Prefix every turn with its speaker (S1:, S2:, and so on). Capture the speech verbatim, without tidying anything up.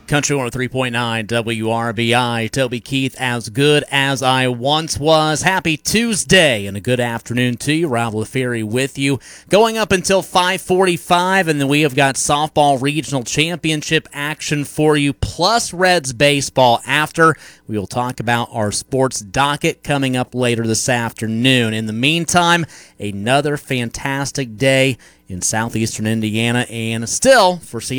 S1: Country one oh three point nine W R B I. Toby Keith, as good as I once was. Happy Tuesday and a good afternoon to you. Rob LaFerry with you. Going up until five forty-five, and then we have got softball regional championship action for you, plus Reds baseball after. We will talk about our sports docket coming up later this afternoon. In the meantime, another fantastic day in southeastern Indiana, and still for Seattle.